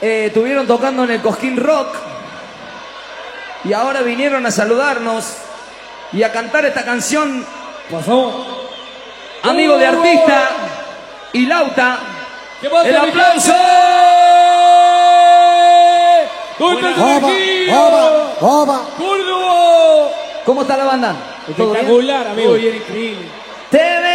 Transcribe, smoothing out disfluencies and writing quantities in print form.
estuvieron tocando en el Cosquín Rock y ahora vinieron a saludarnos y a cantar esta canción. Pasó. Amigo de artista y Lauta. ¡El aplauso! ¿Cómo está la banda? Espectacular, amigo. Muy bien, increíble.